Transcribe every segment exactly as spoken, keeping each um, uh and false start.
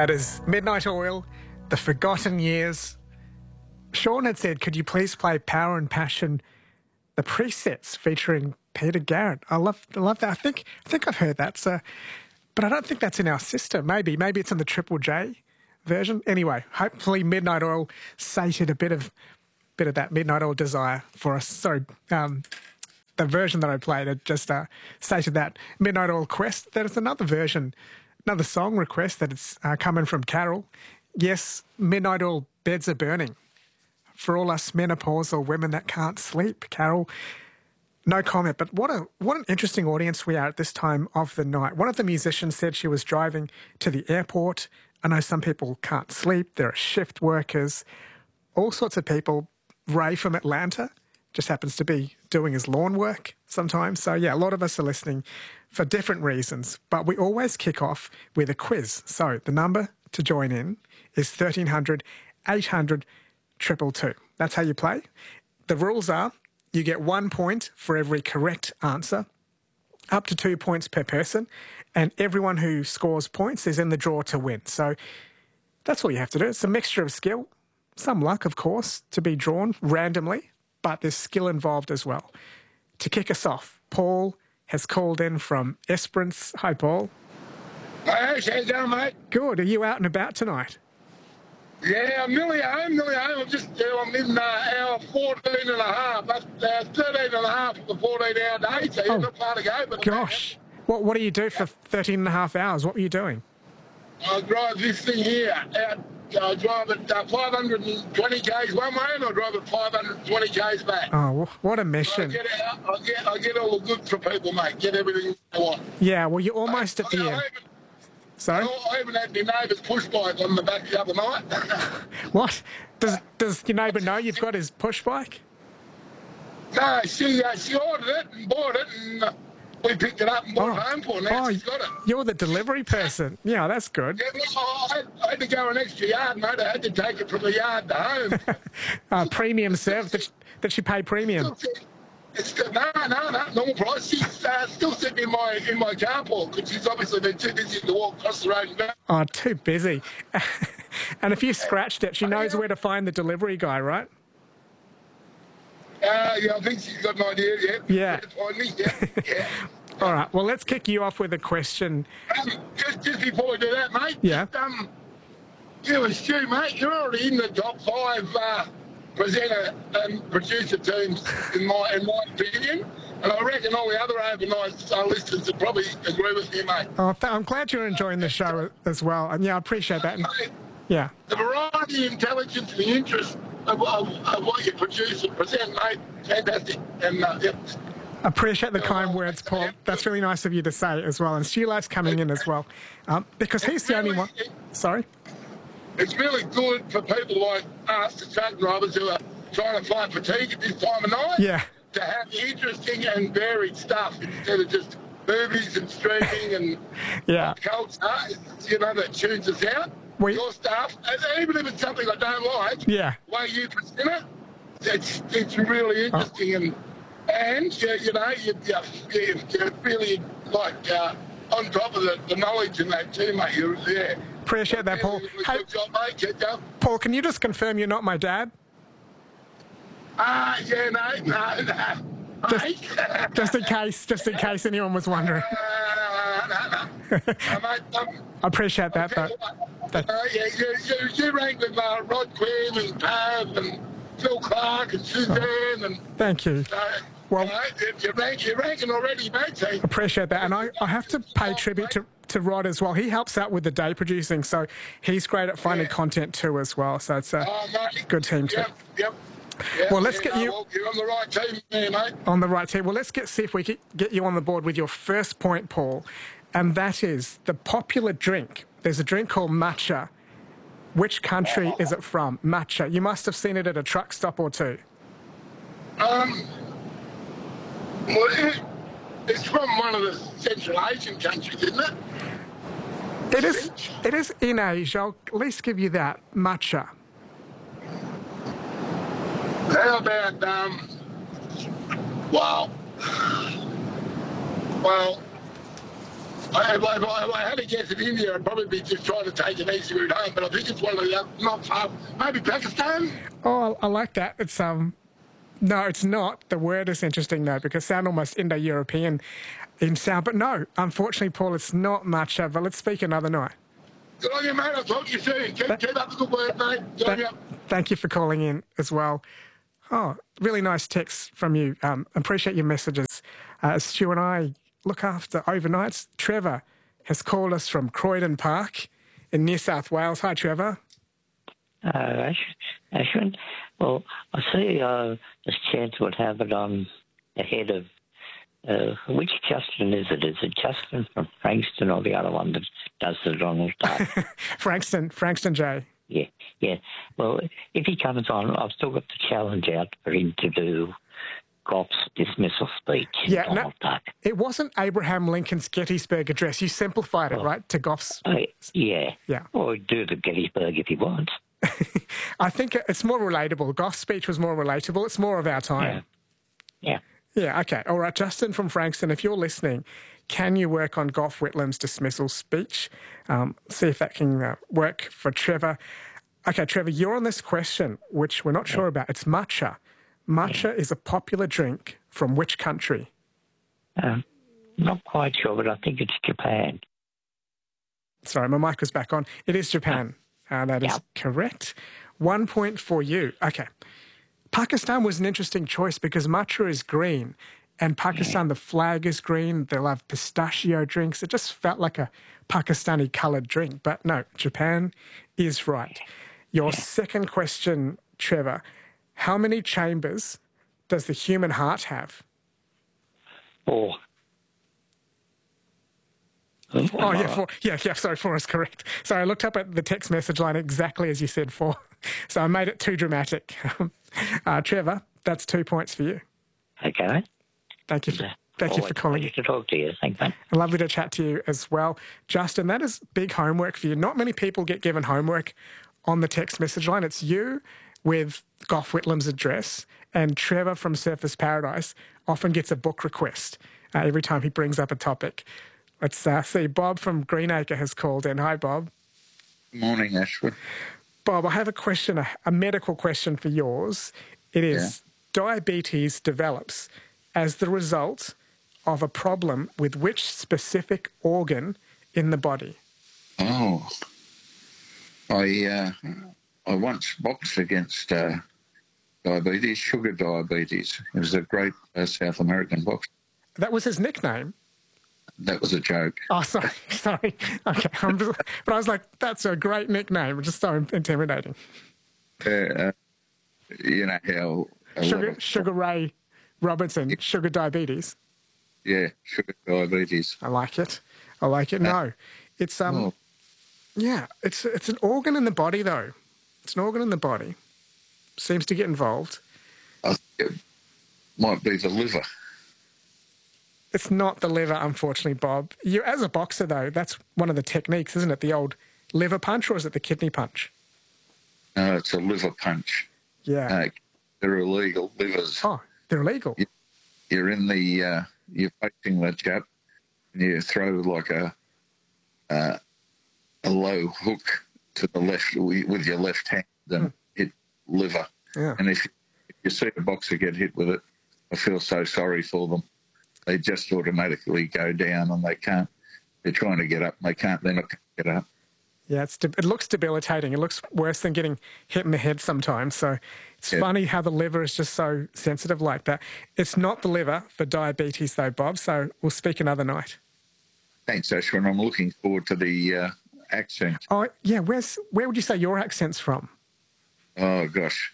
That is Midnight Oil, The Forgotten Years. Sean had said, could you please play Power and Passion, the presets featuring Peter Garrett? I love, I love that. I think, I think I've heard that, so, but I don't think that's in our system. Maybe, maybe it's in the Triple J version. Anyway, hopefully Midnight Oil sated a bit of, bit of that Midnight Oil desire for us. Sorry, um, the version that I played, it just uh, stated that Midnight Oil Quest. There's another version, another song request that it's uh, coming from Carol. Yes, Midnight Oil Beds Are Burning. For all us menopausal women that can't sleep, Carol, no comment. But what a what an interesting audience we are at this time of the night. One of the musicians said she was driving to the airport. I know some people can't sleep. There are shift workers, all sorts of people. Ray from Atlanta just happens to be doing his lawn work sometimes. So, yeah, a lot of us are listening for different reasons. But we always kick off with a quiz. So the number to join in is thirteen hundred, eight hundred, two two two. That's how you play. The rules are you get one point for every correct answer, up to two points per person, and everyone who scores points is in the draw to win. So that's all you have to do. It's a mixture of skill, some luck, of course, to be drawn randomly, but there's skill involved as well. To kick us off, Paul has called in from Esperance. Hi, Paul. Hey, how you going, mate? Good. Are you out and about tonight? Yeah, I'm nearly home, nearly home. I'm just, uh, I'm in uh, hour fourteen and a half. That's uh, thirteen and a half of the fourteen hour day, so Oh, you're not far to go. But Gosh. What, what do you do for thirteen and a half hours? What were you doing? I drive this thing here out. I drive at uh, five hundred twenty k's one way, and I drive at five hundred twenty k's back. Oh, wh- what a I mission. get, out, I get, I get all the goods for people, mate. Get everything I want. Yeah, well, you're almost at the I, I, end. even, Sorry? I even had my neighbour's push bike on the back the other night. What? Does does your neighbour know you've got his push bike? No, she uh, she ordered it and bought it, and uh, we picked it up and brought it home for her. Now oh, she's got it. You're the delivery person. Yeah, that's good. Yeah, well, I, I had to go an extra yard, mate. I had to take it from the yard to home. uh, premium serve. Did she, did she pay premium? It's still, no, no, no, normal price. She's uh, still sitting in my in my carport because she's obviously been too busy to walk across the road and go. Oh, too busy. And if you scratched it, she knows where to find the delivery guy, right? Uh, yeah, I think she's got an idea, yeah. Yeah. Find me, yeah, yeah. All right, well, let's kick you off with a question. Um, just, just before we do that, mate. Yeah. Just, um, you and Stu, mate, you're already in the top five uh, presenter and producer teams, in my in my opinion. And I reckon all the other overnight uh, listeners would probably agree with me, mate. Oh, th- I'm glad you're enjoying the show as well. And yeah, I appreciate that. And, Mate, yeah. the variety, intelligence, and the interest of, of, of what you produce and present, mate, fantastic. And uh, yeah. Appreciate the kind words, Paul. That's really nice of you to say as well. And Stuart's coming in as well, um, because he's the only one. Sorry? It's really good for people like us, the truck drivers who are trying to fight fatigue at this time of night, Yeah. to have interesting and varied stuff instead of just movies and streaming and Yeah. cold stuff, you know, that tunes us out. We- Your stuff, and even if it's something I don't like, Yeah. the way you present it, it's, it's really interesting. And, and you, you know, you, you, you're really, like, uh, on top of the, the knowledge in that too, mate. You're, yeah. Appreciate that, Paul. Good Hey, job, mate. Keep going. Paul, can you just confirm you're not my dad? Ah, yeah, no, no, no. Just- Mate. Just in case, just in case anyone was wondering. No, no, no, no. Uh, mate, um, I appreciate that, though. That- uh, yeah, you, you, you rang with uh, Rod Quinn and Pav and Phil Clark and Suzanne and... Thank you. Uh, Well- you know, you're, rank, you're ranking already, mate. So, Appreciate that. And I, I have to pay tribute to, to Rod as well. He helps out with the day producing, so he's great at finding Yeah. content too as well. So it's a oh, mate. good team too. Yep, yep. Yep, Well, let's yeah, get no, you- well, you're on the right team there, mate. On the right team. Well, let's get see if we can get you on the board with your first point, Paul. And that is the popular drink. There's a drink called matcha. Which country is it from? Matcha. You must have seen it at a truck stop or two. Um, well, it, it's from one of the Central Asian countries, isn't it? It is. It is in Asia. I'll at least give you that. Matcha. How about, um, well, well, I, if, I, if I if I had to guess in India, I'd probably be just trying to take an easy route home, but I think it's one of the other, not far, maybe Pakistan? Oh, I, I like that. It's um, no, it's not. The word is interesting though, because sound almost Indo-European in sound, but no, unfortunately, Paul, it's not matcha. But let's speak another night. Good on you, mate. I'll talk to you soon. Keep, That- keep up the good work, mate. Good on you. Thank you for calling in as well. Oh, really nice text from you. Um, appreciate your messages. Uh, Stu and I look after overnights. Trevor has called us from Croydon Park in New South Wales. Hi, Trevor. Uh, Ash- Ashwin, well, I see uh, this chance would have it on ahead of, uh, which Justin is it? Is it Justin from Frankston or the other one that does the Donald Duck? Frankston, Frankston J. Yeah, yeah. Well, if he comes on, I've still got the challenge out for him to do Goff's dismissal speech. Yeah, no, Donald Duck. it wasn't Abraham Lincoln's Gettysburg Address. You simplified it, Oh. right, to Goff's. Oh, yeah. Yeah. Or do the Gettysburg if he wants. I think it's more relatable. Goff's speech was more relatable. It's more of our time. Yeah. Yeah, okay. All right, Justin from Frankston, if you're listening, can you work on Gough Whitlam's dismissal speech? Um, see if that can uh, work for Trevor. Okay, Trevor, you're on this question, which we're not sure about. It's matcha. Matcha is a popular drink from which country? Um, not quite sure, but I think it's Japan. Sorry, my mic was back on. It is Japan. Uh, that is Yep. correct. One point for you. Okay. Pakistan was an interesting choice because matcha is green, and Pakistan, the flag is green. They'll have pistachio drinks. It just felt like a Pakistani coloured drink. But no, Japan is right. Your second question, Trevor, how many chambers does the human heart have? Or Oh, yeah, four. Yeah, yeah, sorry, four is correct. Sorry, I looked up at the text message line exactly as you said four. So I made it too dramatic. uh, Trevor, that's two points for you. Okay. Thank you for, thank you for Always calling. pleasure to talk to you. Thanks, mate. Lovely to chat to you as well. Justin, that is big homework for you. Not many people get given homework on the text message line. It's you with Gough Whitlam's address, and Trevor from Surfers Paradise often gets a book request uh, every time he brings up a topic. Let's uh, see. Bob from Greenacre has called in. Hi, Bob. Morning, Ashwood. Bob, I have a question, a, a medical question for yours. It is diabetes develops as the result of a problem with which specific organ in the body? Oh, I uh, I once boxed against uh, diabetes, sugar diabetes. It was a great uh, South American boxer. That was his nickname. That was a joke. Oh, sorry, sorry. Okay, I'm just, but I was like, that's a great nickname. It's just so intimidating. Uh, uh, you know how a lot Sugar, of- Sugar Ray Robertson, sugar diabetes. yeah, sugar diabetes. I like it. I like it. No, it's um, Oh, yeah, it's it's an organ in the body though. It's an organ in the body. Seems to get involved. I think it might be the liver. It's not the liver, unfortunately, Bob. You, as a boxer, though, that's one of the techniques, isn't it? The old liver punch, or is it the kidney punch? No, it's a liver punch. Yeah. Uh, they're illegal livers. Oh, they're illegal. You're in the, uh, you're facing the jab, and you throw like a, uh, a low hook to the left with your left hand and hit liver. Yeah. And if, if you see a boxer get hit with it, I feel so sorry for them. They just automatically go down and they can't. They're trying to get up and they can't. They're not going to get up. Yeah, it's de- it looks debilitating. It looks worse than getting hit in the head sometimes. So it's Yeah. funny how the liver is just so sensitive like that. It's not the liver for diabetes, though, Bob. So we'll speak another night. Thanks, Ashwin. I'm looking forward to the uh, accent. Oh, yeah. Where's where would you say your accent's from? Oh, gosh.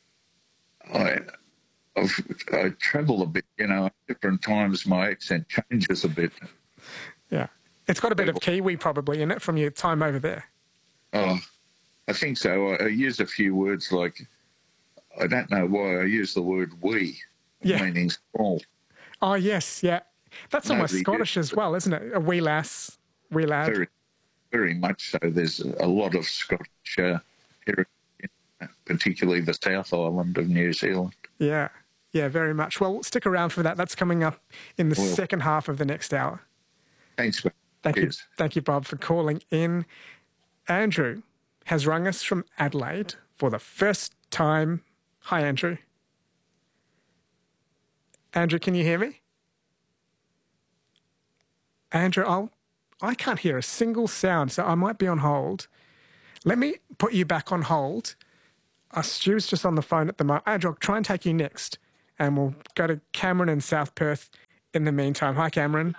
I, I've, I travel a bit, you know, at different times my accent changes a bit. Yeah. It's got a bit of Kiwi probably in it from your time over there. Oh, I think so. I, I use a few words like, I don't know why I use the word we, Yeah. meaning small. Oh, yes. Yeah. That's almost Nobody Scottish gets as well, isn't it? A wee lass, wee lad. Very, very much so. There's a lot of Scottish uh, here, particularly the South Island of New Zealand. Yeah. Yeah, very much. Well, stick around for that. That's coming up in the Well. second half of the next hour. Thanks, mate. Thank you, Cheers. thank you, Bob, for calling in. Andrew has rung us from Adelaide for the first time. Hi, Andrew. Andrew, can you hear me? Andrew, I'll, I can't hear a single sound, so I might be on hold. Let me put you back on hold. Uh, Stu's just on the phone at the moment. Andrew, I'll try and take you next, and we'll go to Cameron in South Perth in the meantime. Hi, Cameron.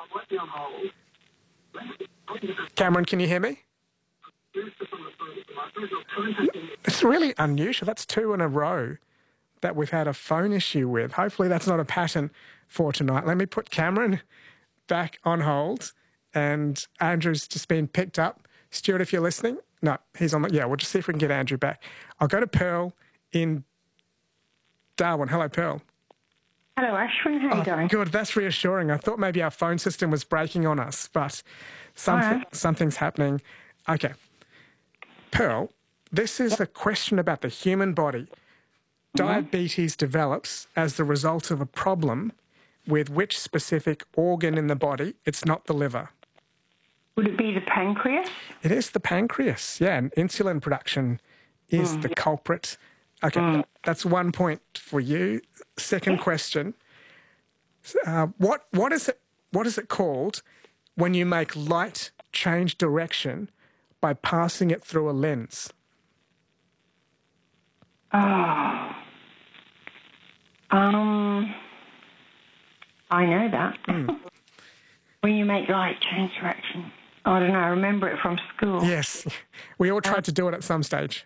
Cameron, can you hear me? It's really unusual. That's two in a row that we've had a phone issue with. Hopefully that's not a pattern for tonight. Let me put Cameron back on hold, and Andrew's just been picked up. Stuart, if you're listening, no, he's on the, yeah, we'll just see if we can get Andrew back. I'll go to Pearl in Darwin. Hello, Pearl. Hello, Ashwin. How are you going? Good, that's reassuring. I thought maybe our phone system was breaking on us, but something, right. something's happening. Okay. Pearl, this is a question about the human body. Diabetes develops as the result of a problem with which specific organ in the body? It's not the liver. Would it be the pancreas? It is the pancreas, yeah, and insulin production is Mm. the culprit. Okay, Mm. that's one point for you. Second question. Uh, what what is it what is it called when you make light change direction by passing it through a lens? Oh. Um, I know that. Mm. When you make light change direction. I don't know, I remember it from school. Yes, we all tried to do it at some stage.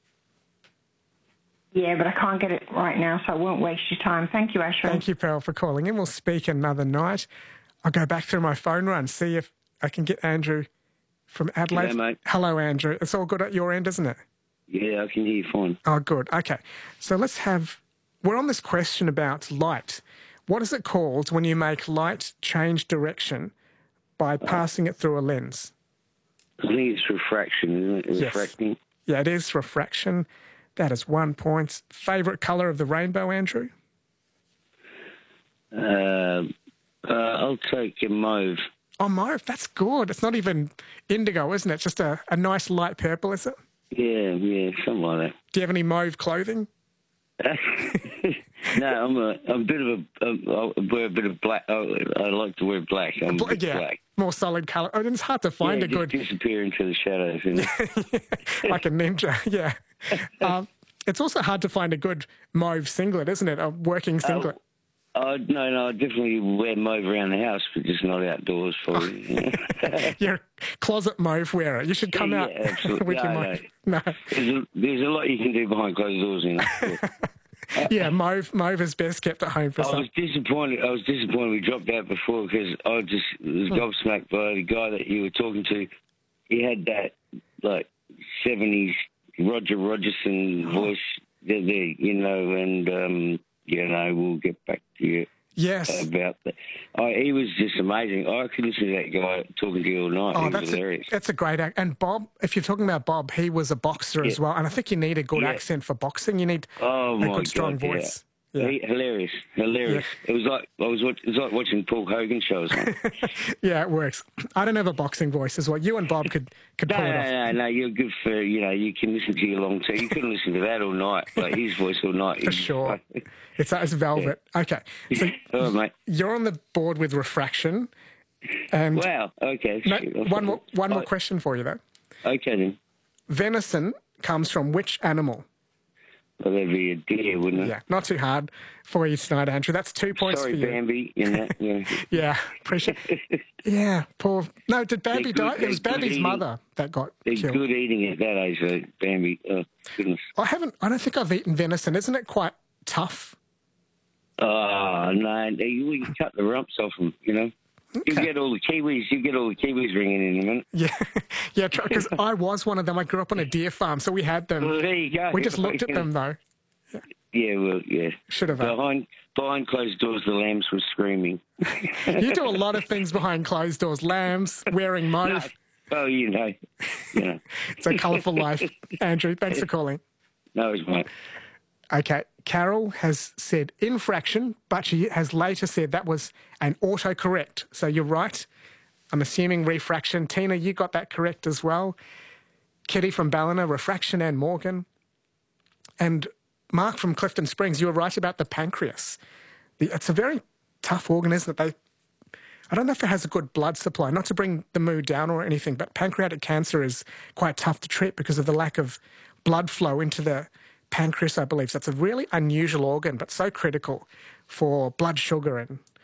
Yeah, but I can't get it right now, so I won't waste your time. Thank you, Ashwin. Thank you, Pearl, for calling in. We'll speak another night. I'll go back through my phone run, see if I can get Andrew from Adelaide. G'day, mate. Hello, Andrew. It's all good at your end, isn't it? Yeah, I can hear you fine. Oh, good. Okay. So let's have... We're on this question about light. What is it called when you make light change direction by passing it through a lens? I think it's refraction, isn't it? Yes. Refracting. Yeah, it is refraction. That is one point. Favourite colour of the rainbow, Andrew? Uh, uh, I'll take a mauve. Oh, mauve. That's good. It's not even indigo, isn't it? It's just a, a nice light purple, is it? Yeah, yeah, something like Do you have any mauve clothing? that. No, I'm a, I'm a bit of a, um, I wear a bit of black. I, I like to wear black. I'm a Bla- bit yeah, black. more solid colour. Oh, it's hard to find yeah, a just good... disappear into the shadows. You know? like a ninja, yeah. Um, it's also hard to find a good mauve singlet, isn't it? A working singlet. Oh, no, no, I definitely wear mauve around the house, but just not outdoors for you. you know? You're a closet mauve wearer. You should come Yeah, out yeah, absolutely. with your No, mauve. No. There's a, there's a lot you can do behind closed doors, you know. Yeah. Yeah, mauve, mauve is best kept at home for I some. was disappointed. I was disappointed we dropped out before because I just was gobsmacked by the guy that you were talking to. He had that like seventies Roger Rogerson voice, there, there, you know, and um, you know we'll get back to you Yes. about that. I, he was just amazing. I could listen to that guy talking to you all night. Oh, he was that's a, hilarious. that's a great act. And Bob, if you're talking about Bob, he was a boxer as Yeah. well. And I think you need a good Yeah. accent for boxing. You need Oh a my good, strong God, yeah. voice. Yeah. He, hilarious, hilarious. It was like I was. Watch, it was like watching Paul Hogan shows. Man. Yeah, it works. I don't have a boxing voice as well. You and Bob could, could No, pull it no, off. no, no. You're good for you know. You can listen to your long term. You couldn't listen to that all night, like his voice all night. For sure. It's, it's velvet. Okay. So All right, mate. you're on the board with refraction. And Wow. Okay. no, Shit. one more one more Oh, question for you, though. Okay then. Venison comes from which animal? Well, that'd be a deer, wouldn't it? Yeah, not too hard for you tonight, Andrew. That's two points Sorry, for you. Bambi. In that, yeah. Yeah, appreciate Yeah, poor... No, did Bambi They're die? good- It was they're good Bambi's eating. mother that got They're killed. good eating at that age, though, Bambi. Oh, goodness. I haven't... I don't think I've eaten venison. Isn't it quite tough? Oh, no. they- We can cut the rumps off them, you know. You Okay. get all the Kiwis. You get all the Kiwis ringing in a minute. Yeah, yeah, because I was one of them. I grew up on a deer farm, so we had them. Well, there you go. We just looked at them, though. Yeah, well, yeah. Should have. uh, Behind behind closed doors, the lambs were screaming. You do a lot of things behind closed doors. Lambs, wearing mauve. Oh, you know, you know. It's a colourful life. Andrew, thanks for calling. No, it's mate. Okay, Carol has said infraction, but she has later said that was an autocorrect. So you're right. I'm assuming refraction. Tina, you got that correct as well. Kitty from Ballina, refraction and Morgan. And Mark from Clifton Springs, you were right about the pancreas. The, it's a very tough organ, isn't it? They, I don't know if it has a good blood supply, not to bring the mood down or anything, but pancreatic cancer is quite tough to treat because of the lack of blood flow into the pancreas, I believe. So it's a really unusual organ, but so critical for blood sugar and